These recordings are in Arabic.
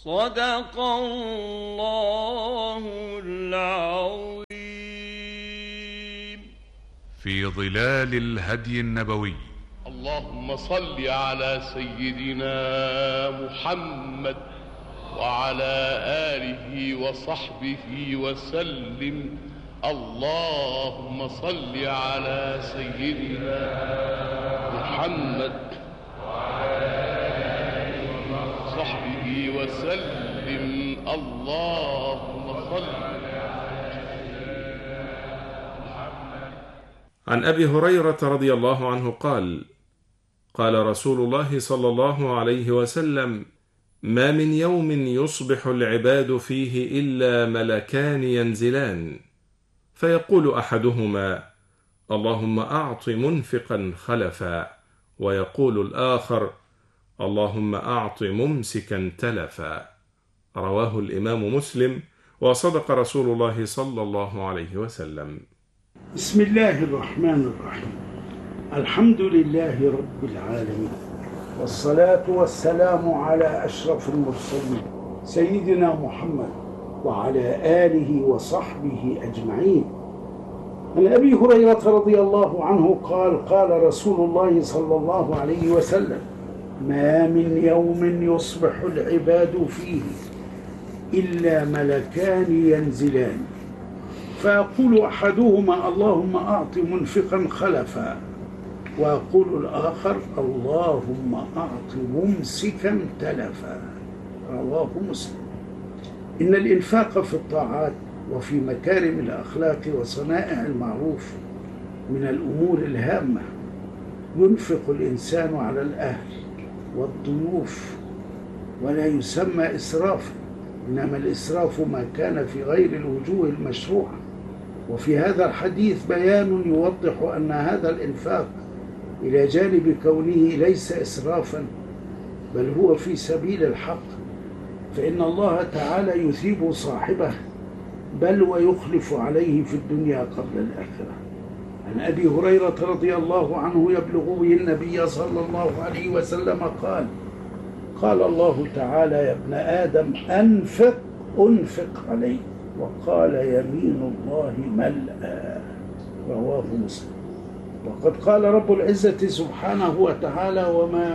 صدق الله العظيم. في ظلال الهدي النبوي. اللهم صل على سيدنا محمد وعلى آله وصحبه وسلم. اللهم صل على سيدنا محمد وعلى آله وصحبه وسلم. اللهم صل على سيدنا محمد. عن أبي هريرة رضي الله عنه قال: قال رسول الله صلى الله عليه وسلم: ما من يوم يصبح العباد فيه إلا ملكان ينزلان، فيقول أحدهما: اللهم أعط منفقا خلفا، ويقول الآخر: اللهم أعط ممسكا تلفا. رواه الإمام مسلم، وصدق رسول الله صلى الله عليه وسلم. بسم الله الرحمن الرحيم. الحمد لله رب العالمين، والصلاة والسلام على أشرف المرسلين سيدنا محمد وعلى آله وصحبه أجمعين. عن أبي هريرة رضي الله عنه قال: قال رسول الله صلى الله عليه وسلم: ما من يوم يصبح العباد فيه إلا ملكان ينزلان، فيقول أحدهما: اللهم أعط منفقا خلفا، ويقول الآخر: اللهم أعط ممسكا تلفا. رواه مسلم. إن الإنفاق في الطاعات وفي مكارم الأخلاق وصنائع المعروف من الأمور الهامة. ينفق الإنسان على الأهل والضيوف ولا يسمى إسرافا، إنما الإسراف ما كان في غير الوجوه المشروعة. وفي هذا الحديث بيان يوضح أن هذا الإنفاق إلى جانب كونه ليس إسرافا بل هو في سبيل الحق، فإن الله تعالى يثيب صاحبه بل ويخلف عليه في الدنيا قبل الآخرة. عن أبي هريرة رضي الله عنه يبلغ به النبي صلى الله عليه وسلم قال: قال الله تعالى: يا ابن آدم أنفق أنفق عليك، وقال: يمين الله ملأى. رواه مسلم. وقد قال رب العزة سبحانه وتعالى: وما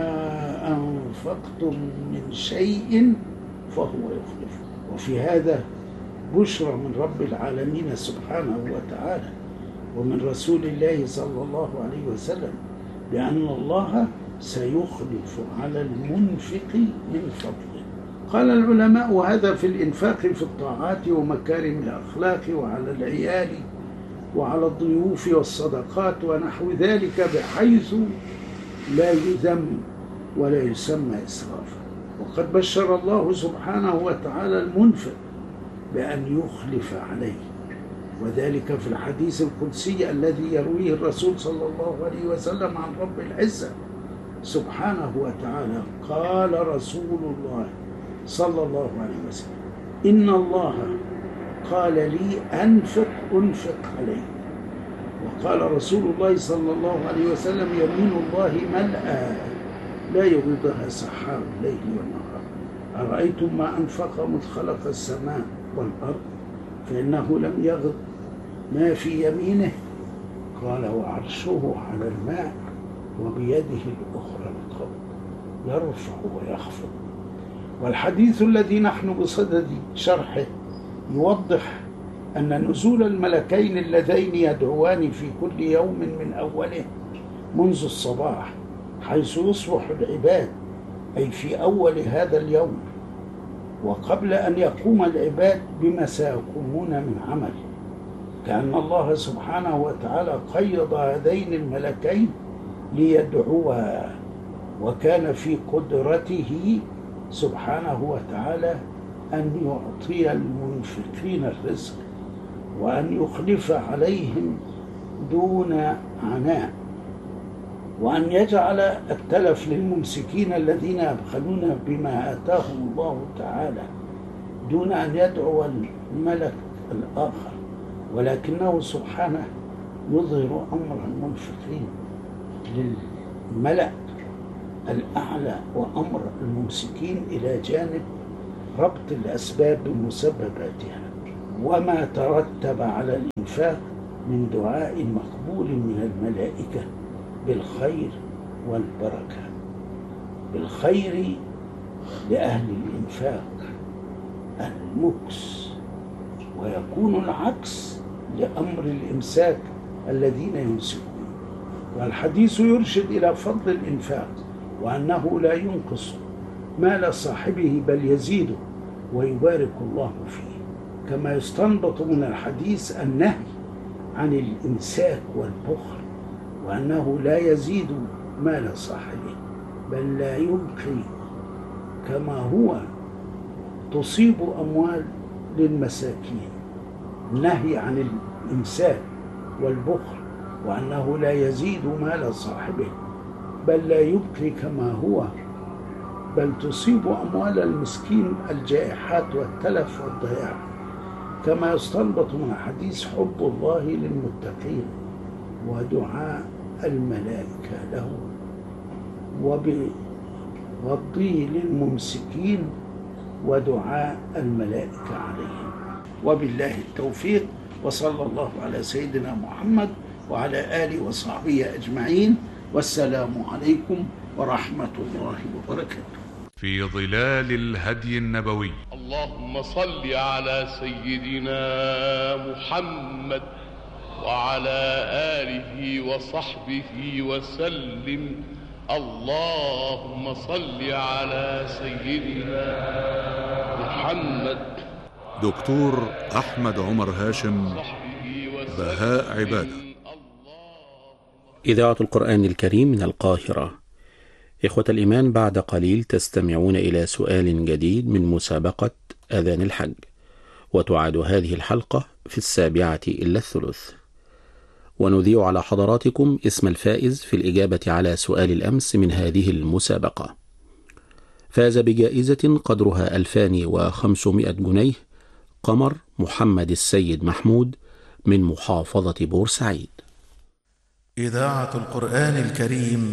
أنفقتم من شيء فهو يخلف. وفي هذا بشرى من رب العالمين سبحانه وتعالى ومن رسول الله صلى الله عليه وسلم بأن الله سيخلف على المنفق من فضله. قال العلماء: وهذا في الإنفاق في الطاعات ومكارم الأخلاق وعلى العيال وعلى الضيوف والصدقات ونحو ذلك، بحيث لا يذم ولا يسمى إسرافا. وقد بشر الله سبحانه وتعالى المنفق بأن يخلف عليه، وذلك في الحديث القدسي الذي يرويه الرسول صلى الله عليه وسلم عن رب العزة سبحانه وتعالى. قال رسول الله صلى الله عليه وسلم: إن الله قال لي أنفق أنفق عليه. وقال رسول الله صلى الله عليه وسلم: يمين الله ملأى لا يغيضها سحاب الليل والنهار. أرأيتم ما أنفق مذ خلق السماء والأرض فإنه لم يغض ما في يمينه. قال: وعرشه على الماء وبيده الأخرى القبض يرفع ويخفض. والحديث الذي نحن بصدد شرحه يوضح أن نزول الملكين اللذين يدعوان في كل يوم من أوله منذ الصباح حيث يصبح العباد، أي في أول هذا اليوم وقبل أن يقوم العباد بما سيقومون من عمل، كأن الله سبحانه وتعالى قيض هذين الملكين ليدعوا، وكان في قدرته سبحانه وتعالى أن يعطي المنفقين الرزق وأن يخلف عليهم دون عناء، وأن يجعل التلف للممسكين الذين يبخلون بما آتاهم الله تعالى دون أن يدعو الملك الآخر، ولكنه سبحانه يظهر أمر المنفقين للملأ الأعلى وأمر الممسكين إلى جانب ربط الأسباب بمسبباتها، وما ترتب على الإنفاق من دعاء مقبول من الملائكة بالخير والبركة. بالخير لأهل الإنفاق المكس، ويكون العكس لأمر الإمساك الذين يمسكون. والحديث يرشد إلى فضل الإنفاق، وأنه لا ينقص مال صاحبه بل يزيده ويبارك الله فيه، كما يستنبط من الحديث النهي عن الإمساك والبخل، وأنه لا يزيد مال صاحبه بل لا يبقي كما هو، تصيب أموال للمساكين. النهي عن الإمساك والبخل، وأنه لا يزيد مال صاحبه بل لا يبقي كما هو، بل تصيب أموال المسكين الجائحات والتلف والضياع، كما يستنبط من حديث حب الله للمتقين ودعاء الملائكة له، وبغضه للممسكين ودعاء الملائكة عليهم. وبالله التوفيق، وصلى الله على سيدنا محمد وعلى آله وصحبه أجمعين، والسلام عليكم ورحمة الله وبركاته. في ظلال الهدي النبوي. اللهم صل على سيدنا محمد وعلى آله وصحبه وسلم. اللهم صل على سيدنا محمد. دكتور أحمد عمر هاشم، بهاء عبادة. إذاعة القرآن الكريم من القاهرة. إخوة الإيمان، بعد قليل تستمعون إلى سؤال جديد من مسابقة أذان الحج، وتعاد هذه الحلقة في 7:03، ونذيع على حضراتكم اسم الفائز في الإجابة على سؤال الأمس من هذه المسابقة. فاز بجائزة قدرها 2500 جنيه قمر محمد السيد محمود من محافظة بورسعيد. إذاعة القرآن الكريم